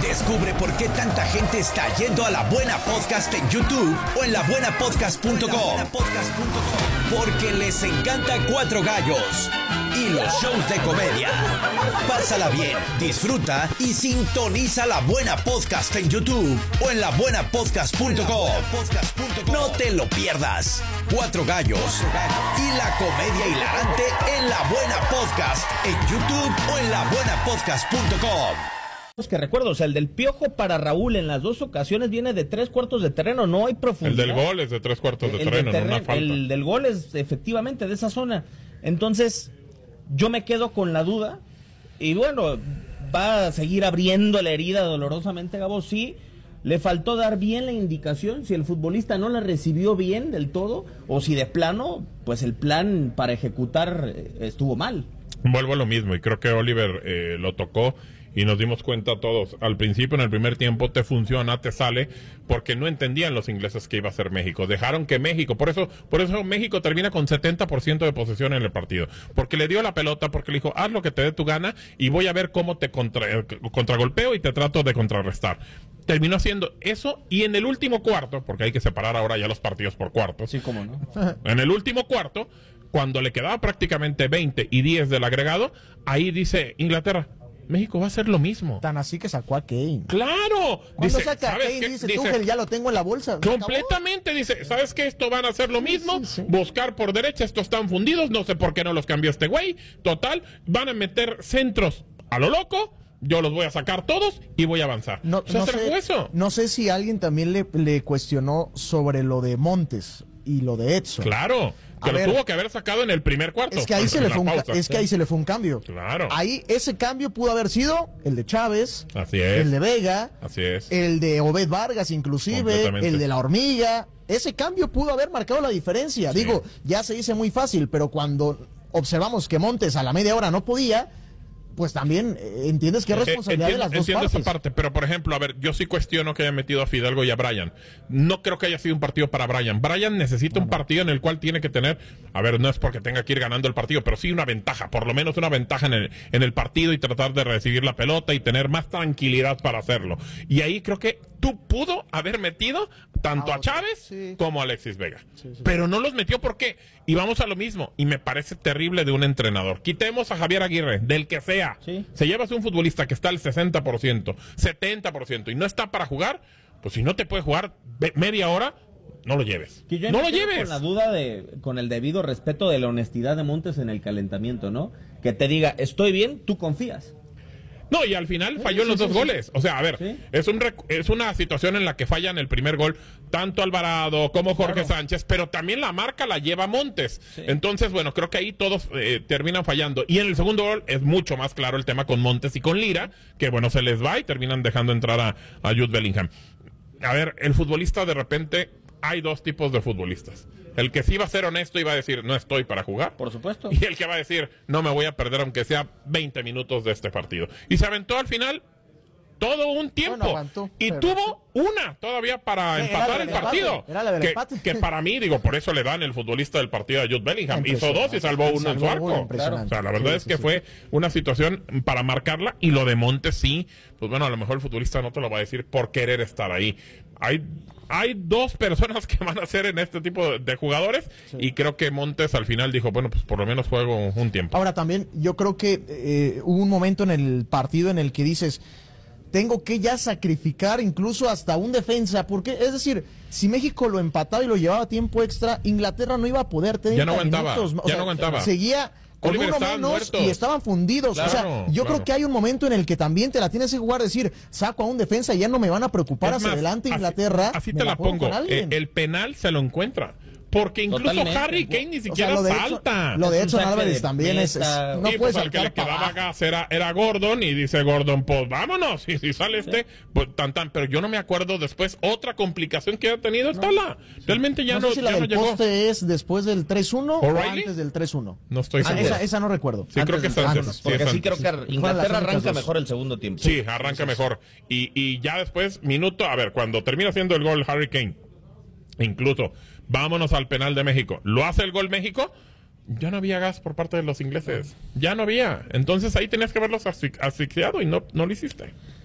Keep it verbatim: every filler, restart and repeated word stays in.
Descubre por qué tanta gente está yendo a La Buena Podcast en YouTube o en la buena podcast punto com. Porque les encanta Cuatro Gallos y los shows de comedia. Pásala bien, disfruta y sintoniza La Buena Podcast en YouTube o en la buena podcast punto com. No te lo pierdas. Cuatro Gallos y la comedia hilarante en La Buena Podcast en YouTube o en la buena podcast punto com. Que recuerdo, o sea, el del Piojo para Raúl en las dos ocasiones viene de tres cuartos de terreno, no hay profundidad. El del gol es de tres cuartos de el terreno, de terreno, no una falta. El del gol es efectivamente de esa zona. Entonces, yo me quedo con la duda y bueno, va a seguir abriendo la herida dolorosamente, Gabo, sí. Le faltó dar bien la indicación, si el futbolista no la recibió bien del todo, o si de plano, pues el plan para ejecutar estuvo mal. Vuelvo a lo mismo, y creo que Oliver eh, lo tocó, y nos dimos cuenta todos. Al principio, en el primer tiempo, te funciona, te sale, porque no entendían los ingleses que iba a ser México. Dejaron que México, por eso por eso México termina con setenta por ciento de posesión en el partido. Porque le dio la pelota, porque le dijo, haz lo que te dé tu gana, y voy a ver cómo te contra, contragolpeo y te trato de contrarrestar. Terminó haciendo eso, y en el último cuarto, porque hay que separar ahora ya los partidos por cuartos. Sí, cómo no. En el último cuarto, cuando le quedaba prácticamente veinte y diez del agregado, ahí dice Inglaterra, México va a hacer lo mismo. Tan así que sacó a Kane. ¡Claro! Cuando dice, saca a Kane, qué? dice, dice Tuchel, ya lo tengo en la bolsa. Completamente, dice, ¿sabes qué? Esto van a hacer lo mismo, sí, sí. buscar por derecha, estos están fundidos, no sé por qué no los cambió este güey, total, van a meter centros a lo loco, yo los voy a sacar todos y voy a avanzar. No, o sea, no, se sé, eso. no sé si alguien también le, le cuestionó sobre lo de Montes y lo de Edson. Claro, que A lo ver, tuvo que haber sacado en el primer cuarto. Es que ahí se le en fue la un, pausa. es que ahí se le fue un cambio. Claro. Ahí ese cambio pudo haber sido el de Chávez, Así es. el de Vega, Así es. el de Obed Vargas inclusive, Completamente. el de la Hormiga. Ese cambio pudo haber marcado la diferencia. Sí. Digo, ya se dice muy fácil, pero cuando observamos que Montes a la media hora no podía, pues también eh, entiendes que es responsabilidad Eh, de las dos entiendo partes. esa parte, pero por ejemplo, a ver, yo sí cuestiono que haya metido a Fidalgo y a Brian. No creo que haya sido un partido para Brian. Brian necesita no, un no. partido en el cual tiene que tener, a ver, no es porque tenga que ir ganando el partido, pero sí una ventaja, por lo menos una ventaja en el, en el partido y tratar de recibir la pelota y tener más tranquilidad para hacerlo. Y ahí creo que tú pudo haber metido tanto Ah, a Chávez sí. como a Alexis Vega. Sí, sí. Pero no los metió, ¿por qué? Y vamos a lo mismo, y me parece terrible de un entrenador. Quitemos a Javier Aguirre, del que sea. Sí. Se llevas un futbolista que está al sesenta por ciento, setenta por ciento y no está para jugar, pues si no te puede jugar media hora, no lo lleves. Que yo no me lo quedo lleves. Con la duda de, con el debido respeto de la honestidad de Montes en el calentamiento, ¿no? Que te diga, estoy bien, tú confías. No, y al final falló en sí, los sí, dos sí. goles. O sea, a ver, Sí. es un rec- es una situación en la que fallan el primer gol, tanto Alvarado como Jorge Claro. Sánchez, pero también la marca la lleva Montes. Sí. Entonces, bueno, creo que ahí todos eh, terminan fallando. Y en el segundo gol es mucho más claro el tema con Montes y con Lira, que bueno, se les va y terminan dejando entrar a, a Jude Bellingham. A ver, el futbolista de repente, hay dos tipos de futbolistas. El que sí va a ser honesto y va a decir, no estoy para jugar. Por supuesto. Y el que va a decir, no me voy a perder aunque sea veinte minutos de este partido. Y se aventó al final todo un tiempo. Bueno, aguantó, y pero tuvo una todavía para Era empatar la el del empate, partido. era la del que, empate. que para mí, digo, por eso le dan el futbolista del partido a Jude Bellingham. Hizo Impresionante. dos y salvó uno en su Salvó arco. uno, impresionante. O sea, la verdad Sí, es sí, que sí. fue una situación para marcarla. Y lo de Montes sí, pues bueno, a lo mejor el futbolista no te lo va a decir por querer estar ahí. Hay... Hay dos personas que van a ser en este tipo de, de jugadores sí. Y creo que Montes al final dijo, bueno, pues por lo menos juego un tiempo. Ahora también yo creo que eh, hubo un momento en el partido en el que dices, tengo que ya sacrificar incluso hasta un defensa, porque es decir, si México lo empataba y lo llevaba a tiempo extra, Inglaterra no iba a poder tener ya no aguantaba, minutos, ya o sea, no aguantaba. Seguía con Oliver, uno estaban menos muertos. y estaban fundidos. Claro, o sea, yo claro. creo que hay un momento en el que también te la tienes que jugar, decir, saco a un defensa y ya no me van a preocupar Es hacia más, adelante así- Inglaterra. Así me te la, juego pongo. con alguien. Eh, el penal se lo encuentra. Porque incluso Totalmente. Harry Kane ni O sea, siquiera lo de Edson- salta. Lo de Es un Edson saque Álvarez de también es, es- meta. no Sí, puedes pues al que le saltar para quedaba abajo. gas era, era Gordon y dice Gordon, pues vámonos, y si sale este, pues tan tan, pero yo no me acuerdo después otra complicación que ha tenido el Tala. Realmente ya no no, sé si la ya no del llegó. poste es después del tres uno o ¿O'Reilly? antes del tres uno. No estoy Ah, seguro. esa, esa no recuerdo. Sí, creo que es Antes, antes. Sí, porque es sí antes. creo que Fueron las Inglaterra únicas arranca dos. mejor el segundo tiempo. Sí, arranca mejor. Y, y ya después, minuto, a ver, cuando termina haciendo el gol Harry Kane, incluso, vámonos al penal de México. Lo hace el gol México, ya no había gas por parte de los ingleses. Ya no había. Entonces ahí tenías que haberlos asfix- asfixiado y no, no lo hiciste.